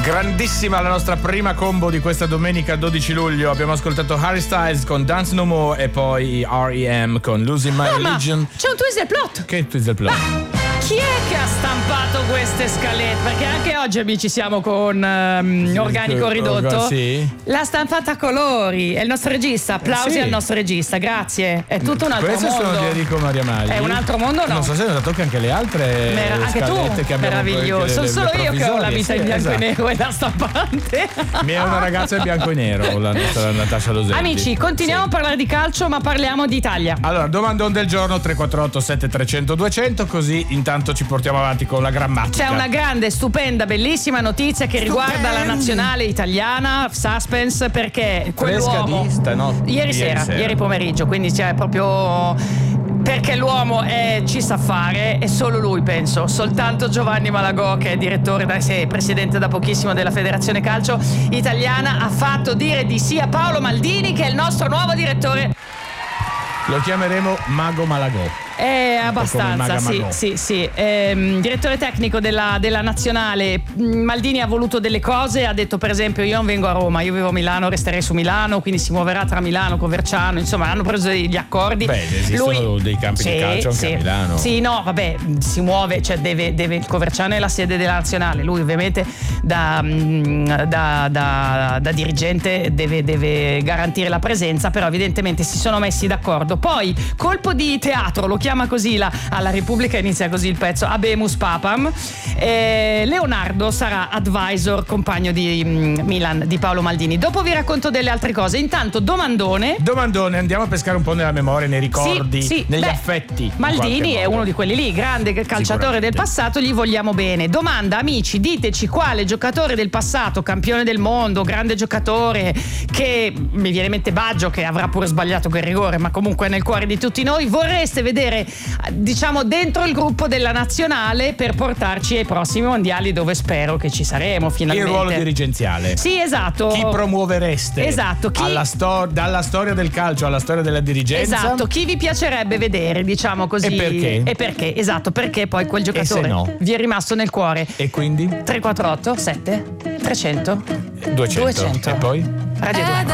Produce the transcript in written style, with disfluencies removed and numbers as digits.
Grandissima la nostra prima combo di questa domenica 12 luglio. Abbiamo ascoltato Harry Styles con Dance No More e poi R.E.M. con Losing My Religion. C'è un twist del plot. Che twist del plot? Chi è che ha stampato queste scalette? Perché anche oggi, amici, siamo con organico ridotto. Sì. L'ha stampata a colori. È il nostro regista. Applausi Sì. al nostro regista, grazie. È tutto un altro Queste mondo. sono di Enrico Maria Maggi. È un altro mondo o no? Non so se hanno dato anche le altre Anche tu, scalette che abbiamo. meraviglioso. Sono solo io che ho la vita in bianco e nero e la stampante. Mia è una ragazza in bianco e nero, la nostra Natascia Losetti. Amici, continuiamo a parlare di calcio, ma parliamo di Italia. Allora, domandone del giorno 348 7300 200, così intanto ci portiamo avanti con la grammatica. C'è una grande, stupenda, bellissima notizia che riguarda la nazionale italiana, suspense, perché quell'uomo Fresca di stanotte. ieri sera, ieri pomeriggio, quindi c'è proprio perché l'uomo ci sa fare, e solo lui, penso, soltanto Giovanni Malagò, che è direttore, presidente da pochissimo della Federazione Calcio Italiana, ha fatto dire di sì a Paolo Maldini, che è il nostro nuovo direttore. Lo chiameremo Mago Malagò. Abbastanza, sì. Direttore tecnico della nazionale. Maldini ha voluto delle cose, ha detto per esempio: io non vengo a Roma, io vivo a Milano, resterei su Milano, quindi si muoverà tra Milano, Coverciano, insomma hanno preso degli accordi. Beh, esistono dei campi di calcio anche a Milano. Sì, no, vabbè, si muove, cioè deve il Coverciano è la sede della nazionale, lui ovviamente da dirigente deve garantire la presenza, però evidentemente si sono messi d'accordo. Poi colpo di teatro, lo chiama così alla Repubblica, inizia così il pezzo: Habemus Papam. Leonardo sarà advisor, compagno di Milan di Paolo Maldini. Dopo vi racconto delle altre cose. Intanto domandone, andiamo a pescare un po' nella memoria, nei ricordi, negli affetti. Maldini è uno di quelli lì, grande calciatore del passato, gli vogliamo bene. Domanda, amici, diteci quale giocatore del passato, campione del mondo, grande giocatore, che mi viene in mente Baggio, che avrà pure sbagliato quel rigore, ma comunque è nel cuore di tutti noi, vorreste vedere, diciamo, dentro il gruppo della nazionale per portarci ai prossimi mondiali, dove spero che ci saremo finalmente. Il ruolo dirigenziale. Sì, esatto. Chi promuovereste? Esatto. Dalla storia del calcio alla storia della dirigenza? Esatto. Chi vi piacerebbe vedere, diciamo così? E perché? Esatto, perché poi quel giocatore vi è rimasto nel cuore. E quindi? 348 7 300 200. E poi? Radio 2.